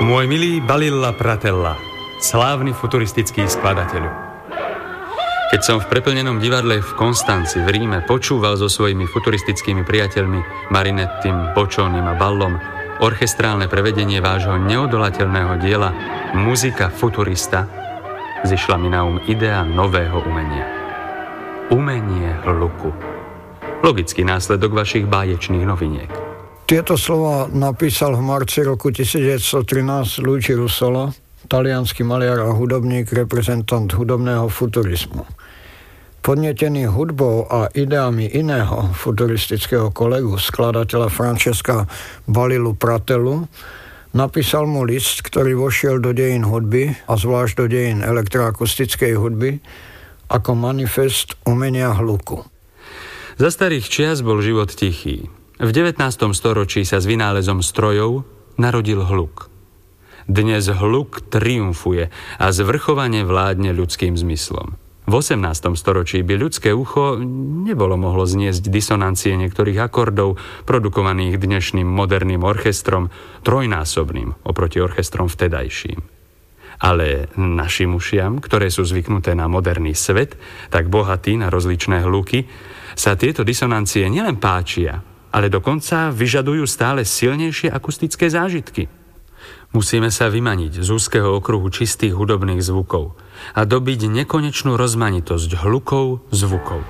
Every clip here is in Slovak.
Môj milý Balilla Pratella, slávny futuristický skladateľ. Keď som v preplnenom divadle v Konstanci v Ríme počúval so svojimi futuristickými priateľmi Marinettim, Boccionim a Ballom orchestrálne prevedenie vášho neodolateľného diela Muzika futurista, zišla mi na idea nového umenia. Umenie hluku. Logický následok vašich báječných noviniek. Tieto slova napísal v marci roku 1913 Luigi Russolo, taliansky maliar a hudobník, reprezentant hudobného futurizmu. Podnietený hudbou a ideami iného futuristického kolegu, skladateľa Francesca Balillu Pratellu, napísal mu list, ktorý vošiel do dejín hudby a zvlášť do dejín elektroakustickej hudby ako manifest umenia hluku. Za starých čias bol život tichý. V 19. storočí sa s vynálezom strojov narodil hluk. Dnes hluk triumfuje a zvrchovane vládne ľudským zmyslom. V 18. storočí by ľudské ucho nebolo mohlo zniesť disonancie niektorých akordov produkovaných dnešným moderným orchestrom, trojnásobným oproti orchestrom vtedajším. Ale našim ušiam, ktoré sú zvyknuté na moderný svet, tak bohatý na rozličné hluky, sa tieto disonancie nielen páčia, ale dokonca vyžadujú stále silnejšie akustické zážitky. Musíme sa vymaniť z úzkeho okruhu čistých hudobných zvukov a dobiť nekonečnú rozmanitosť hlukov, zvukov.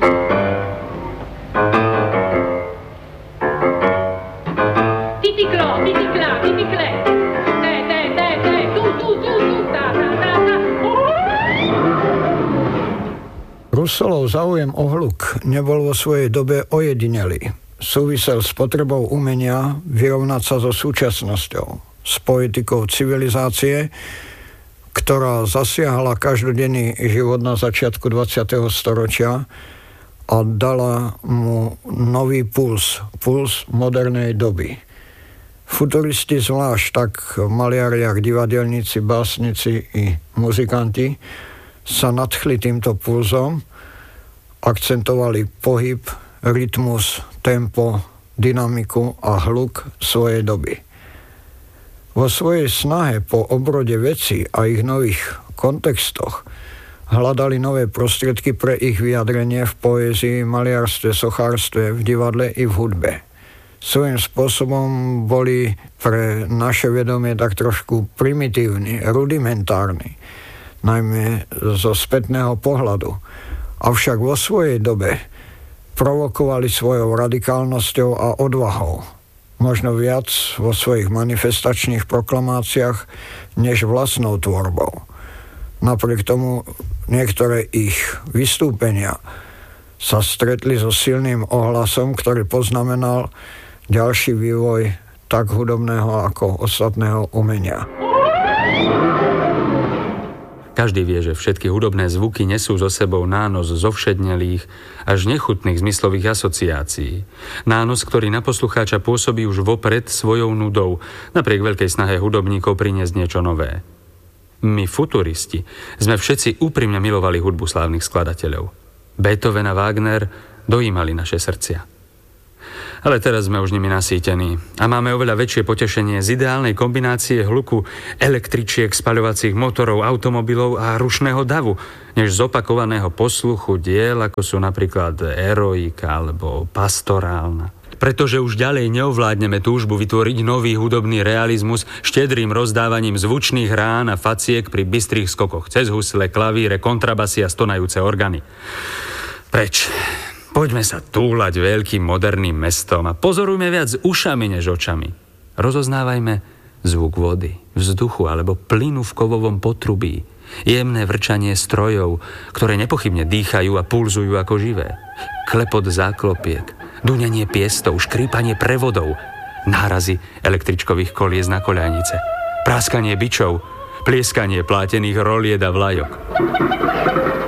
Russolov záujem o hluk nebol vo svojej dobe ojedinelý. Súvisel s potrebou umenia vyrovnať sa so súčasnosťou, s poetikou civilizácie, ktorá zasiahla každodenný život na začiatku 20. storočia a dala mu nový puls modernej doby. Futuristi zvlášť, tak maliari, jak divadelníci, básnici i muzikanti, sa nadchli týmto pulzom, akcentovali pohyb, rytmus, tempo, dynamiku a hluk svojej doby. Vo svojej snahe po obrode vecí a ich nových kontextoch hľadali nové prostriedky pre ich vyjadrenie v poézii, maliarstve, sochárstve, v divadle i v hudbe. Svojím spôsobom boli pre naše vedomie tak trošku primitívni, rudimentárni, najmä zo spätného pohľadu. Avšak vo svojej dobe provokovali svojou radikálnosťou a odvahou. Možno viac vo svojich manifestačných proklamáciách, než vlastnou tvorbou. Napriek tomu niektoré ich vystúpenia sa stretli so silným ohlasom, ktorý poznamenal ďalší vývoj tak hudobného ako ostatného umenia. Každý vie, že všetky hudobné zvuky nesú so sebou nános zovšednelých až nechutných zmyslových asociácií. Nános, ktorý na poslucháča pôsobí už vopred svojou nudou, napriek veľkej snahe hudobníkov priniesť niečo nové. My, futuristi, sme všetci úprimne milovali hudbu slávnych skladateľov. Beethoven a Wagner dojímali naše srdcia. Ale teraz sme už nimi nasýtení a máme oveľa väčšie potešenie z ideálnej kombinácie hluku električiek, spaľovacích motorov, automobilov a rušného davu, než z opakovaného posluchu diel, ako sú napríklad Eroika alebo Pastorálna. Pretože už ďalej neovládneme túžbu vytvoriť nový hudobný realizmus štedrým rozdávaním zvučných rán a faciek pri bystrých skokoch cez husle, klavíre, kontrabasy a stonajúce organy. Preč? Poďme sa túlať veľkým moderným mestom a pozorujme viac ušami než očami. Rozoznávajme zvuk vody, vzduchu alebo plynu v kovovom potrubí, jemné vrčanie strojov, ktoré nepochybne dýchajú a pulzujú ako živé, klepot záklopiek, dunenie piestov, škrípanie prevodov, nárazy električkových kolies na koľajnice, práskanie bičov, plieskanie plátených rolied a vlajok.